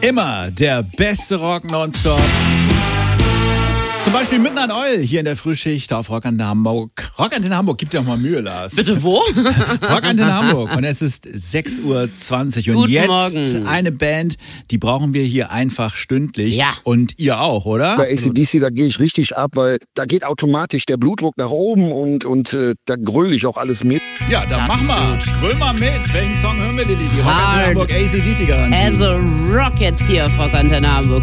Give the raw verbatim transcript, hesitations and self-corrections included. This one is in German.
Immer der beste Rock nonstop. Zum Beispiel mitten an Eul hier in der Frühschicht auf Rockantenne Hamburg. Rockantenne Hamburg, gib dir auch mal Mühe, Lars. Bitte wo? Rockantenne Hamburg und es ist sechs Uhr zwanzig und Guten jetzt Morgen. eine Band, die brauchen wir hier einfach stündlich. Ja. Und ihr auch, oder? Bei A C D C, da gehe ich richtig ab, weil da geht automatisch der Blutdruck nach oben und, und äh, da gröle ich auch alles mit. Ja, dann Das mach ist mal. gut. Gröl mal mit. Welchen Song hören wir, Lilly? Die Hard. Rockantenne Hamburg A C D C Garantie. Also Rock jetzt hier auf Rockantenne Hamburg.